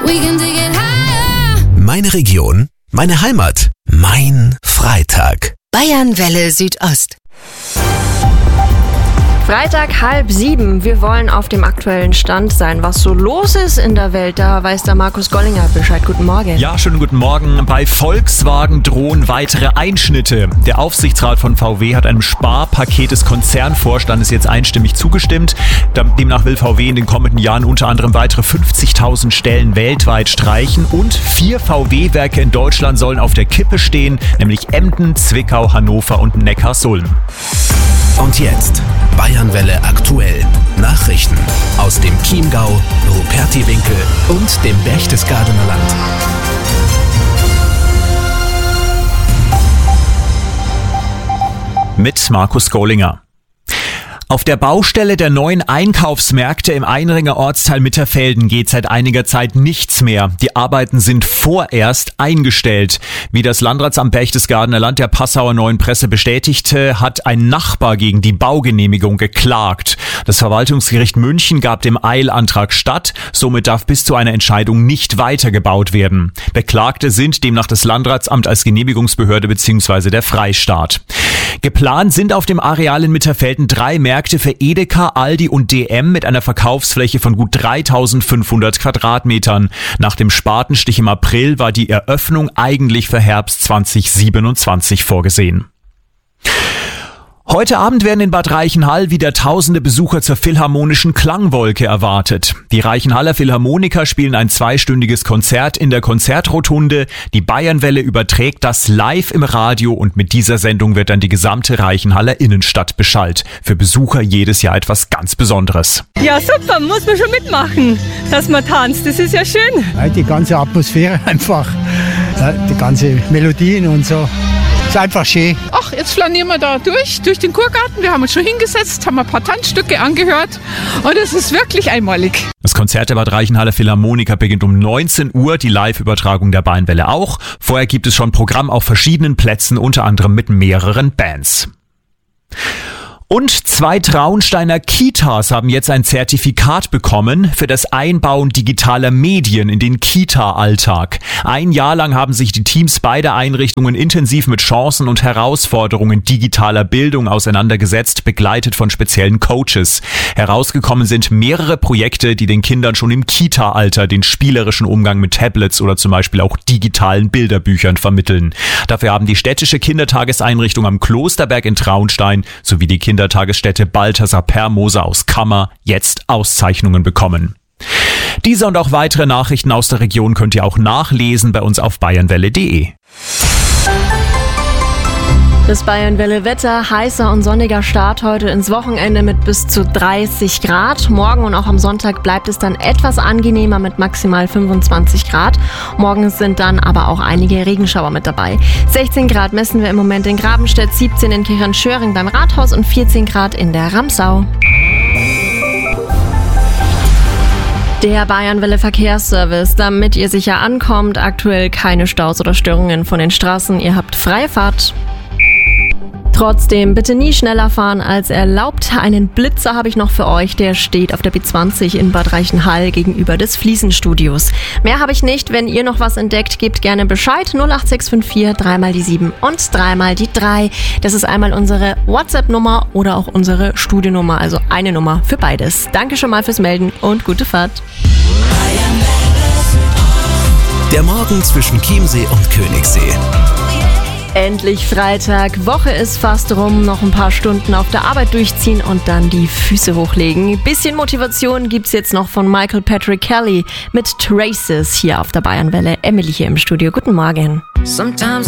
We can take it higher. Meine Region, meine Heimat, mein Freitag. Bayernwelle Südost. Freitag 6:30. Wir wollen auf dem aktuellen Stand sein. Was so los ist in der Welt, da weiß der Markus Gollinger Bescheid. Guten Morgen. Ja, schönen guten Morgen. Bei Volkswagen drohen weitere Einschnitte. Der Aufsichtsrat von VW hat einem Sparpaket des Konzernvorstandes jetzt einstimmig zugestimmt. Demnach will VW in den kommenden Jahren unter anderem weitere 50.000 Stellen weltweit streichen und 4 VW-Werke in Deutschland sollen auf der Kippe stehen, nämlich Emden, Zwickau, Hannover und Neckarsulm. Und jetzt Bayernwelle aktuell. Nachrichten aus dem Chiemgau, Rupertiwinkel und dem Berchtesgadener Land. Mit Markus Gollinger. Auf der Baustelle der neuen Einkaufsmärkte im Einringer Ortsteil Mitterfelden geht seit einiger Zeit nichts mehr. Die Arbeiten sind vorerst eingestellt. Wie das Landratsamt Berchtesgadener Land der Passauer Neuen Presse bestätigte, hat ein Nachbar gegen die Baugenehmigung geklagt. Das Verwaltungsgericht München gab dem Eilantrag statt. Somit darf bis zu einer Entscheidung nicht weitergebaut werden. Beklagte sind demnach das Landratsamt als Genehmigungsbehörde bzw. der Freistaat. Geplant sind auf dem Areal in Mitterfelden 3 Märkte für Edeka, Aldi und DM mit einer Verkaufsfläche von gut 3.500 Quadratmetern. Nach dem Spatenstich im April war die Eröffnung eigentlich für Herbst 2027 vorgesehen. Heute Abend werden in Bad Reichenhall wieder tausende Besucher zur Philharmonischen Klangwolke erwartet. Die Reichenhaller Philharmoniker spielen ein 2-stündiges Konzert in der Konzertrotunde. Die Bayernwelle überträgt das live im Radio und mit dieser Sendung wird dann die gesamte Reichenhaller Innenstadt beschallt. Für Besucher jedes Jahr etwas ganz Besonderes. Ja, super, muss man schon mitmachen, dass man tanzt. Das ist ja schön. Die ganze Atmosphäre einfach, die ganze Melodien und so. Ist einfach schön. Ach, jetzt flanieren wir da durch den Kurgarten. Wir haben uns schon hingesetzt, haben ein paar Tanzstücke angehört und es ist wirklich einmalig. Das Konzert der Bad Reichenhaller Philharmoniker beginnt um 19 Uhr, die Live-Übertragung der Bayernwelle auch. Vorher gibt es schon Programm auf verschiedenen Plätzen, unter anderem mit mehreren Bands. Und 2 Traunsteiner Kitas haben jetzt ein Zertifikat bekommen für das Einbauen digitaler Medien in den Kita-Alltag. 1 Jahr lang haben sich die Teams beider Einrichtungen intensiv mit Chancen und Herausforderungen digitaler Bildung auseinandergesetzt, begleitet von speziellen Coaches. Herausgekommen sind mehrere Projekte, die den Kindern schon im Kita-Alter den spielerischen Umgang mit Tablets oder zum Beispiel auch digitalen Bilderbüchern vermitteln. Dafür haben die städtische Kindertageseinrichtung am Klosterberg in Traunstein sowie die Kindertagesstätte Balthasar Permoser aus Kammer jetzt Auszeichnungen bekommen. Diese und auch weitere Nachrichten aus der Region könnt ihr auch nachlesen bei uns auf bayernwelle.de. Das Bayernwelle-Wetter, heißer und sonniger Start heute ins Wochenende mit bis zu 30 Grad. Morgen und auch am Sonntag bleibt es dann etwas angenehmer mit maximal 25 Grad. Morgen sind dann aber auch einige Regenschauer mit dabei. 16 Grad messen wir im Moment in Grabenstedt, 17 in Kirchhernschöring beim Rathaus und 14 Grad in der Ramsau. Der Bayernwelle Verkehrsservice, damit ihr sicher ankommt, aktuell keine Staus oder Störungen von den Straßen. Ihr habt freie Fahrt. Trotzdem bitte nie schneller fahren als erlaubt. Einen Blitzer habe ich noch für euch, der steht auf der B20 in Bad Reichenhall gegenüber des Fliesenstudios. Mehr habe ich nicht. Wenn ihr noch was entdeckt, gebt gerne Bescheid. 08654 3 die 7 und 3 die 3. Das ist einmal unsere WhatsApp-Nummer oder auch unsere Studienummer, also eine Nummer für beides. Danke schon mal fürs Melden und gute Fahrt. Der Morgen zwischen Chiemsee und Königssee. Endlich Freitag, Woche ist fast rum, noch ein paar Stunden auf der Arbeit durchziehen und dann die Füße hochlegen. Bisschen Motivation gibt's jetzt noch von Michael Patrick Kelly mit Traces hier auf der Bayernwelle. Emily hier im Studio, guten Morgen.